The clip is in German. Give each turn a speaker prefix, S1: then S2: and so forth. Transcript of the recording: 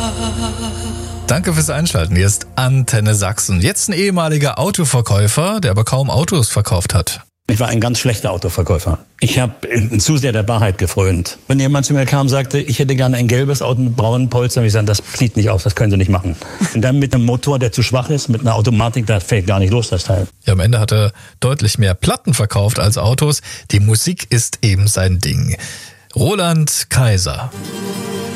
S1: Danke fürs Einschalten. Hier ist Antenne Sachsen. Jetzt ein ehemaliger Autoverkäufer, der aber kaum Autos verkauft hat.
S2: Ich war ein ganz schlechter Autoverkäufer. Ich habe zu sehr der Wahrheit gefrönt. Wenn jemand zu mir kam und sagte, ich hätte gerne ein gelbes Auto mit braunen Polstern, habe ich gesagt, das sieht nicht aus, das können Sie nicht machen. Und dann mit einem Motor, der zu schwach ist, mit einer Automatik, das fällt gar nicht los, das Teil.
S1: Ja, am Ende hat er deutlich mehr Platten verkauft als Autos. Die Musik ist eben sein Ding. Roland Kaiser.